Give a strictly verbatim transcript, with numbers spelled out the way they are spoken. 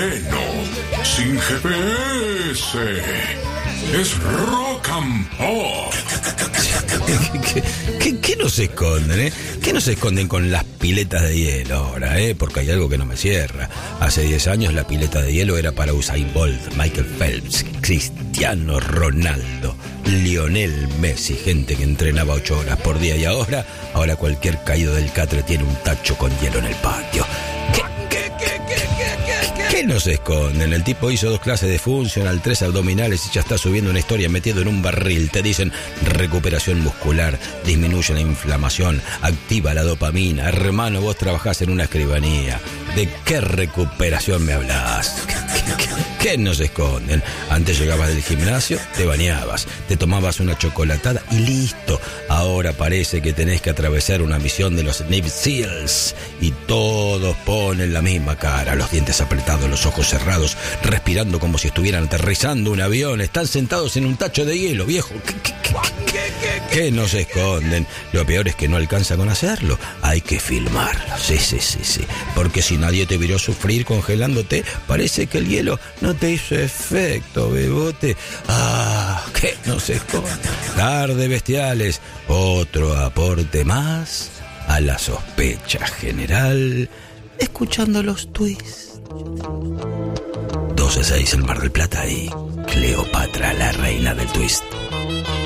bueno, sin G P S. Es rock and pop. ¿Qué, qué, qué nos esconden, eh? ¿Qué nos esconden con las piletas de hielo ahora, eh? Porque hay algo que no me cierra. Hace diez años la pileta de hielo era para Usain Bolt, Michael Phelps, Cristiano Ronaldo, Lionel Messi, gente que entrenaba ocho horas por día. Y ahora, ahora cualquier caído del catre tiene un tacho con hielo en el patio. ¿Qué, qué, qué, qué, qué, qué, qué nos esconden? El tipo hizo dos clases de funcional, tres abdominales y ya está subiendo una historia metido en un barril. Te dicen recuperación muscular, disminuye la inflamación, activa la dopamina. Hermano, vos trabajás en una escribanía. ¿De qué recuperación me hablas? ¿Qué, qué, qué, qué nos esconden? Antes llegabas del gimnasio, te bañabas, te tomabas una chocolatada y listo. Ahora parece que tenés que atravesar una misión de los Navy Seals y todos ponen la misma cara, los dientes apretados, los ojos cerrados, respirando como si estuvieran aterrizando un avión. Están sentados en un tacho de hielo, viejo. ¿Qué, qué, qué, qué, qué, qué nos esconden? Lo peor es que no alcanza con hacerlo. Hay que filmarlo. Sí, sí, sí, sí. Porque si nadie te vio sufrir congelándote, parece que el hielo no te hizo efecto, bebote. Ah, ¿qué nos esconde? Tarde Bestiales, otro aporte más a la sospecha general, escuchando los twists. doce seis el Mar del Plata y Cleopatra, la reina del twist.